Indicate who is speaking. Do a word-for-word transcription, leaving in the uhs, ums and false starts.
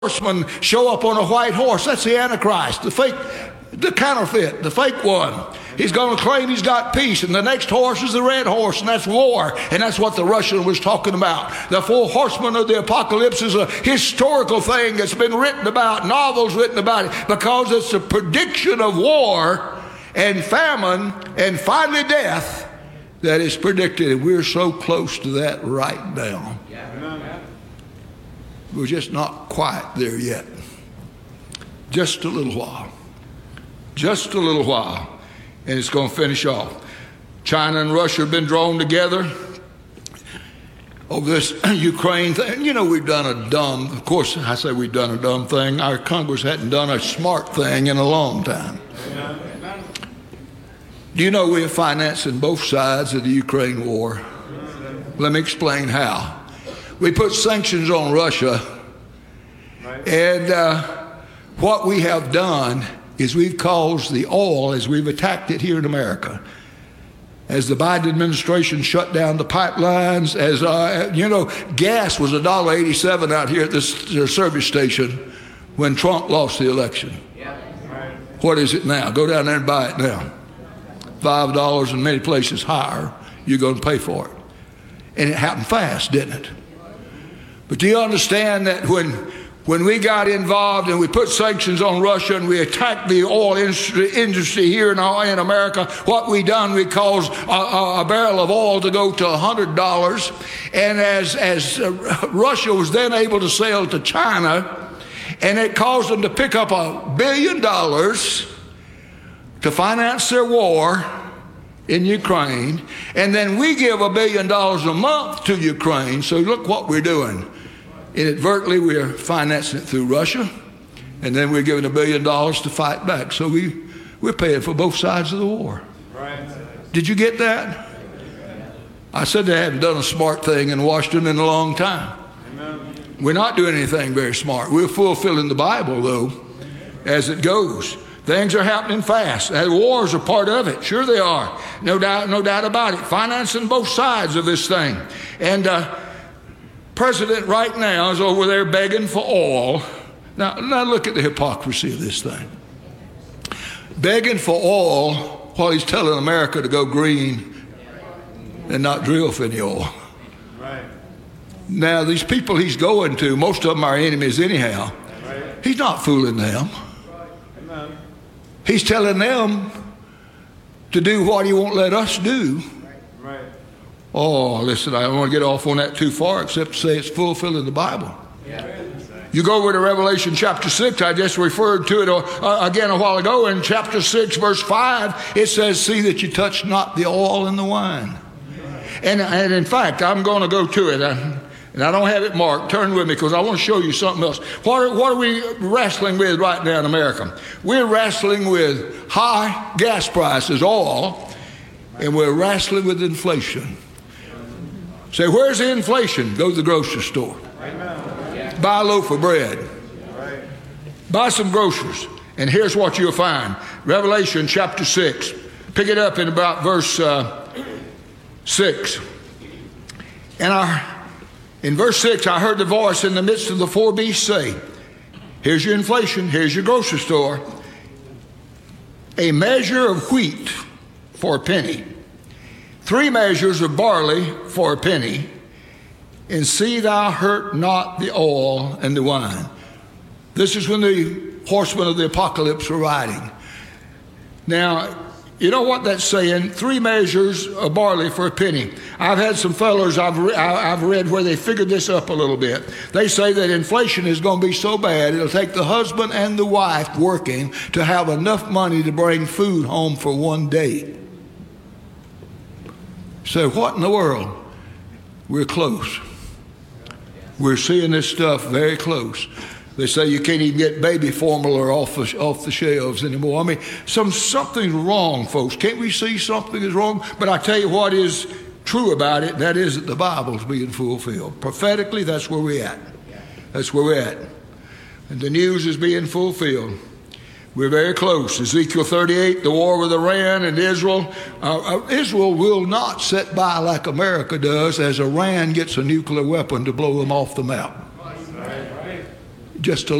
Speaker 1: horsemen show up on a white horse. That's the Antichrist, the fake, the counterfeit, the fake one. He's going to claim he's got peace, and the next horse is the red horse, and that's war. And that's what the Russian was talking about. The four horsemen of the apocalypse is a historical thing that's been written about, novels written about it, because it's a prediction of war and famine and finally death that is predicted. And we're so close to that right now. We're just not quite there yet. Just a little while. Just a little while. And it's going to finish off. China and Russia have been drawn together over this Ukraine thing. You know, we've done a dumb, of course, I say we've done a dumb thing. Our Congress hadn't done a smart thing in a long time. Do you know we're financing both sides of the Ukraine war? Let me explain how. We put sanctions on Russia, and uh, what we have done is we've caused the oil, as we've attacked it here in America, as the Biden administration shut down the pipelines, as, uh, you know, gas was one dollar eighty-seven out here at this, this service station when Trump lost the election. What is it now? Go down there and buy it now. five dollars in many places higher, you're going to pay for it. And it happened fast, didn't it? But do you understand that when when we got involved and we put sanctions on Russia and we attacked the oil industry, industry here in, in America, what we done, we caused a, a, a barrel of oil to go to one hundred dollars. And as, as uh, Russia was then able to sell to China, and it caused them to pick up a billion dollars to finance their war in Ukraine. And then we give a billion dollars a month to Ukraine. So look what we're doing. Inadvertently, we're financing it through Russia, and then we're giving a billion dollars to fight back. So we, we're paying for both sides of the war. Right. Did you get that? I said they haven't done a smart thing in Washington in a long time. Amen. We're not doing anything very smart. We're fulfilling the Bible, though, as it goes. Things are happening fast. And wars are part of it. Sure they are. No doubt, no doubt about it. Financing both sides of this thing. And uh, President right now is over there begging for oil. Now, now look at the hypocrisy of this thing. Begging for oil while he's telling America to go green and not drill for any oil. Right. Now, these people he's going to, most of them are enemies anyhow. Right. He's not fooling them. Right. He's telling them to do what he won't let us do. Right. Oh, listen, I don't want to get off on that too far, except to say it's fulfilling the Bible. Yeah. You go over to Revelation chapter six, I just referred to it uh, again a while ago. In chapter six, verse five, it says, see that you touch not the oil and the wine. And, and in fact, I'm going to go to it, uh, and I don't have it marked. Turn with me, because I want to show you something else. What are, what are we wrestling with right now in America? We're wrestling with high gas prices, oil, and we're wrestling with inflation. Say, where's the inflation? Go to the grocery store. Amen. Buy a loaf of bread. Right. Buy some groceries. And here's what you'll find. Revelation chapter six. Pick it up in about verse uh, six. And I, in verse six, I heard the voice in the midst of the four beasts say, here's your inflation, here's your grocery store. A measure of wheat for a penny. Three measures of barley for a penny, and see thou hurt not the oil and the wine. This is when the horsemen of the apocalypse were riding. Now, you know what that's saying? Three measures of barley for a penny. I've had some fellows I've, re- I've read where they figured this up a little bit. They say that inflation is going to be so bad, it'll take the husband and the wife working to have enough money to bring food home for one day. So what in the world? We're close. We're seeing this stuff very close. They say you can't even get baby formula off the, off the shelves anymore. I mean, some something's wrong, folks. Can't we see something is wrong? But I tell you what is true about it, that is that the Bible's being fulfilled. Prophetically, that's where we're at. That's where we're at. And the news is being fulfilled. We're very close. Ezekiel thirty-eight, the war with Iran and Israel. Uh, Israel will not sit by like America does as Iran gets a nuclear weapon to blow them off the map. just a